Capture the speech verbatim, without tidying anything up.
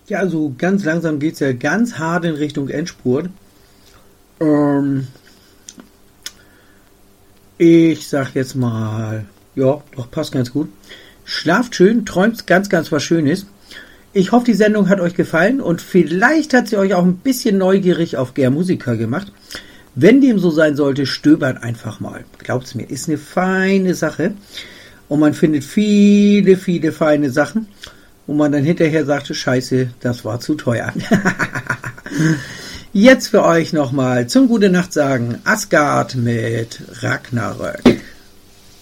Ja, also ganz langsam geht es ja ganz hart in Richtung Endspurt. Ähm, ich sag jetzt mal, ja, doch, passt ganz gut. Schlaft schön, träumt ganz, ganz was Schönes. Ich hoffe, die Sendung hat euch gefallen und vielleicht hat sie euch auch ein bisschen neugierig auf Ger Musiker gemacht. Wenn dem so sein sollte, stöbert einfach mal. Glaubt's mir, ist eine feine Sache. Und man findet viele, viele feine Sachen, wo man dann hinterher sagte, scheiße, das war zu teuer. Jetzt für euch nochmal zum Gute Nacht sagen, Asgard mit Ragnarök.